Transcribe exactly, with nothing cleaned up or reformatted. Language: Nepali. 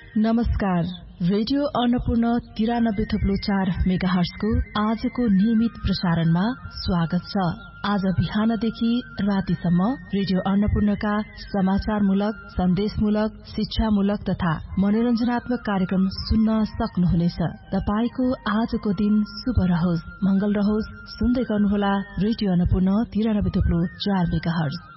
नमस्कार। रेडियो अन्नपूर्ण तिरानब्बे थप्लो चार मेगाहर्जको आजको नियमित प्रसारणमा स्वागत छ। आज बिहानदेखि रातिसम्म रेडियो अन्नपूर्णका समाचारमूलक, सन्देशमूलक, शिक्षामूलक तथा मनोरञ्जनात्मक कार्यक्रम सुन्न सक्नुहुनेछ। तपाईको आजको दिन शुभ रहोस्, मंगल रहोस्। सुन्दै गर्नुहोला रेडियो अन्नपूर्ण तिरानब्बे थप्लो चार मेगाहर्ज।